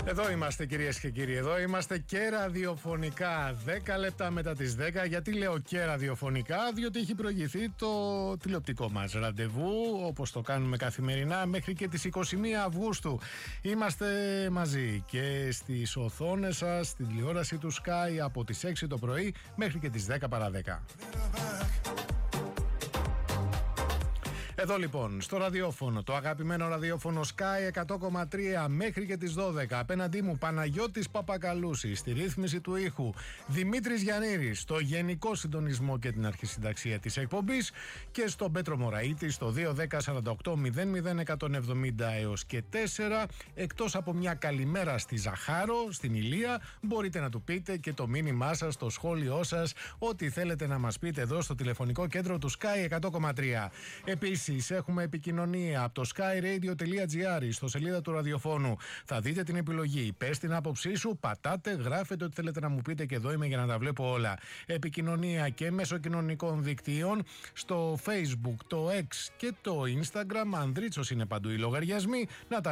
Εδώ είμαστε κυρίες και κύριοι, εδώ είμαστε και ραδιοφωνικά 10 λεπτά μετά τις 10. Γιατί λέω και ραδιοφωνικά? Διότι έχει προηγηθεί το τηλεοπτικό μας ραντεβού, όπως το κάνουμε καθημερινά, μέχρι και τις 21 Αυγούστου. Είμαστε μαζί και στις οθόνες σας, στην τηλεόραση του Sky από τις 6 το πρωί μέχρι και τις 10 παρά 10. Εδώ λοιπόν, στο ραδιόφωνο, το αγαπημένο ραδιόφωνο Sky 100,3 μέχρι και τις 12. Απέναντί μου Παναγιώτης Παπακαλούσης, στη ρύθμιση του ήχου Δημήτρης Γιαννήρης, στο γενικό συντονισμό και την αρχισυνταξία της εκπομπής, και στον Πέτρο Μωραήτη στο 21048 έως και 4. Εκτός από μια καλημέρα στη Ζαχάρο, στην Ηλία, μπορείτε να του πείτε και το μήνυμά σας, το σχόλιο σας, ό,τι θέλετε να μας πείτε εδώ στο τηλεφωνικό κέντρο του Sky 100,3. Επίσης, έχουμε επικοινωνία από το skyradio.gr, στο σελίδα του ραδιοφώνου. Θα δείτε την επιλογή. Πες την άποψή σου, πατάτε, γράφετε ό,τι θέλετε να μου πείτε και εδώ είμαι για να τα βλέπω όλα. Επικοινωνία και μέσω κοινωνικών δικτύων στο Facebook, το X και το Instagram. Ανδρίτσος είναι παντού οι λογαριασμοί. Να τα